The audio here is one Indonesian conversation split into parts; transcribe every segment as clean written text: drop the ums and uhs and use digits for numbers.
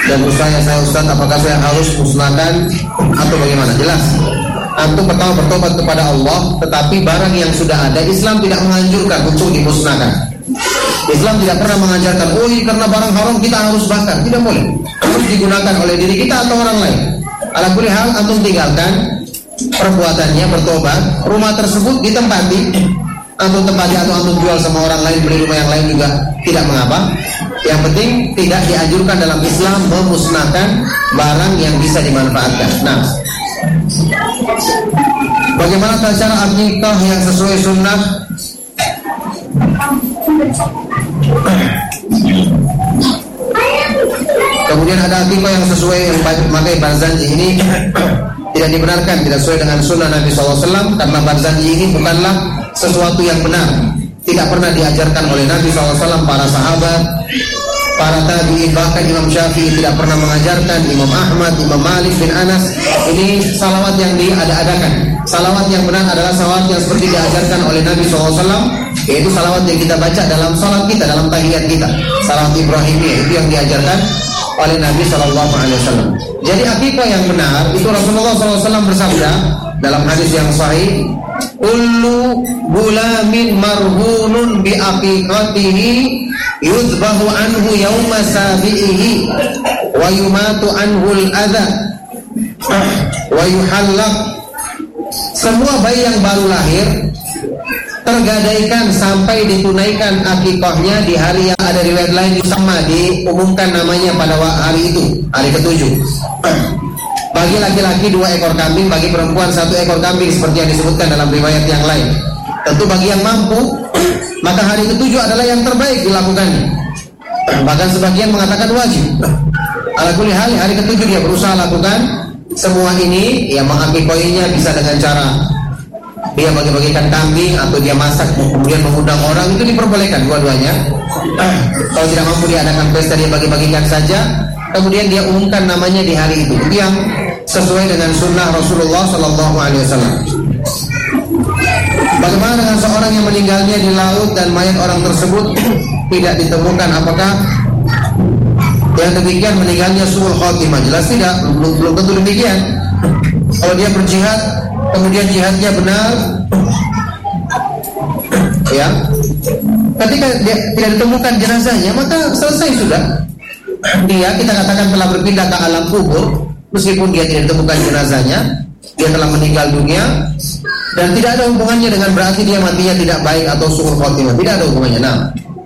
dan saya Ustaz, apakah saya harus musnahkan atau bagaimana? Jelas, antum pertama bertobat kepada Allah, tetapi barang yang sudah ada Islam tidak menganjurkan untuk dimusnahkan. Islam tidak pernah mengajarkan, oh ini karena barang haram kita harus bakar. Tidak boleh, harus digunakan oleh diri kita atau orang lain. Ala kulli hal, antum tinggalkan perbuatannya, bertobat, rumah tersebut ditempati, antum tempati atau antum jual sama orang lain, beli rumah yang lain juga tidak mengapa. Yang penting tidak dianjurkan dalam Islam memusnahkan barang yang bisa dimanfaatkan. Nah, bagaimana cara akikah yang sesuai sunnah? Kemudian ada akikah yang sesuai yang pakai barzanji ini tidak dibenarkan, tidak sesuai dengan sunnah Nabi SAW, karena barzanji ini bukanlah sesuatu yang benar, tidak pernah diajarkan oleh Nabi SAW, para sahabat, para tabi'in, bahkan Imam Syafi'i tidak pernah mengajarkan, Imam Ahmad, Imam Malik bin Anas. Ini salawat yang diada-adakan. Salawat yang benar adalah salawat yang seperti diajarkan oleh Nabi SAW, yaitu salawat yang kita baca dalam salat kita, dalam tahiyat kita, salawat Ibrahimiyah, itu yang diajarkan oleh Nabi SAW. Jadi akikah yang benar itu Rasulullah SAW bersabda dalam hadis yang sahih, kullu gulamin marhunun bi aqiqatihi yuzbahu anhu yawma sabi'ihi wa yumatu anhu al-adha wa yuhallaq. Semua bayi yang baru lahir tergadaikan sampai ditunaikan akikahnya di hari yang ada riwayat lain sama diumumkan namanya pada hari itu, hari ke-7. Bagi laki-laki 2 ekor kambing, bagi perempuan 1 ekor kambing, seperti yang disebutkan dalam riwayat yang lain. Tentu bagi yang mampu, maka hari ke-7 adalah yang terbaik dilakukannya. Bahkan sebagian mengatakan wajib. Ala kulli hal, hari ke-7 dia berusaha lakukan semua ini. Ya, mengakikahnya bisa dengan cara dia bagi-bagikan kambing atau dia masak kemudian mengundang orang, itu diperbolehkan dua-duanya. Kalau tidak mampu diadakan pesta, dia bagi-bagikan saja, kemudian dia umumkan namanya di hari itu. Itu yang sesuai dengan sunnah Rasulullah SAW. Bagaimana dengan seorang yang meninggalnya di laut dan mayat orang tersebut tidak ditemukan? Apakah yang demikian meninggalnya su'ul khotimah? Jelas tidak, belum tentu demikian. Kalau dia berjihad, kemudian jihadnya benar, ya, ketika dia tidak ditemukan jenazahnya, maka selesai sudah. Dia, kita katakan, telah berpindah ke alam kubur, meskipun dia tidak ditemukan jenazahnya, dia telah meninggal dunia, dan tidak ada hubungannya dengan berarti dia matinya tidak baik atau su'ul khotimah. Tidak ada hubungannya. Nah,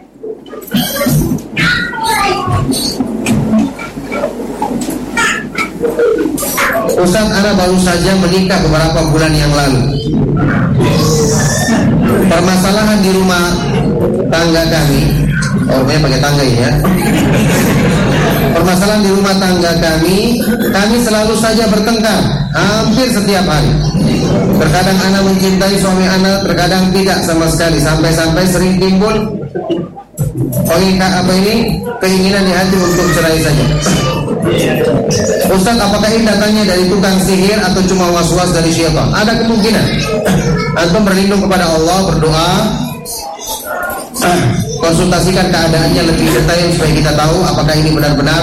Ustaz, ana baru saja menikah beberapa bulan yang lalu. Permasalahan di rumah tangga kami, orangnya pakai tangga ini ya. Permasalahan di rumah tangga kami selalu saja bertengkar, hampir setiap hari. Terkadang ana mencintai suami ana, terkadang tidak sama sekali, sampai-sampai sering timbul keinginan di hati untuk cerai saja. Ustaz, apakah ini datangnya dari tukang sihir atau cuma was-was dari syaitan? Ada kemungkinan. Antum berlindung kepada Allah, berdoa, konsultasikan keadaannya lebih detail supaya kita tahu apakah ini benar-benar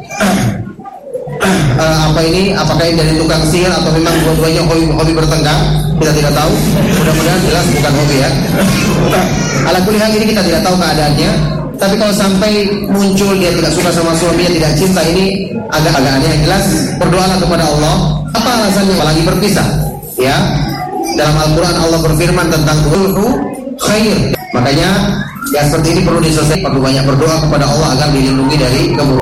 apakah ini dari tukang sihir atau memang dua-duanya hobi bertengkar. Kita tidak tahu. Mudah-mudahan jelas bukan hobi ya. Ala kulli hal, ini kita tidak tahu keadaannya. Tapi kalau sampai muncul dia tidak suka sama suaminya, tidak cinta, ini agak-agak aneh. Yang jelas, berdoalah kepada Allah. Apa alasannya lagi berpisah? Ya, dalam Al-Quran Allah berfirman tentang sulhu khair. Makanya yang seperti ini perlu diselesaikan, perlu banyak berdoa kepada Allah agar dilindungi dari keburukan.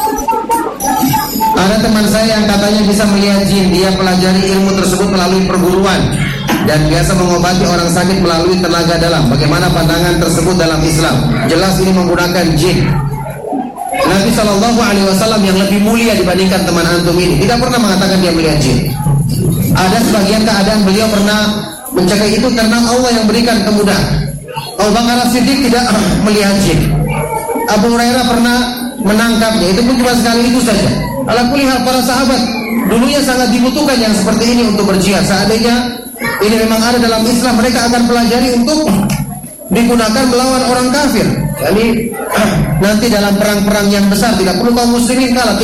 Ada teman saya yang katanya bisa melihat jin. Dia pelajari ilmu tersebut melalui perguruan dan biasa mengobati orang sakit melalui tenaga dalam. Bagaimana pandangan tersebut dalam Islam? Jelas ini menggunakan jin. Nabi SAW yang lebih mulia dibandingkan teman antum ini tidak pernah mengatakan dia melihat jin. Ada sebagian keadaan beliau pernah mencegah itu karena Allah yang berikan kemudahan. Abu Bakar As-Siddiq tidak melihat jin. Abu Hurairah pernah menangkapnya, itu pun cuma sekali itu saja. Ala kulli hal, para sahabat dulunya sangat dibutuhkan yang seperti ini untuk berjihad. Seandainya ini memang ada dalam Islam, mereka akan pelajari untuk digunakan melawan orang kafir. Jadi nanti dalam perang-perang yang besar tidak perlu kaum muslimin kalah.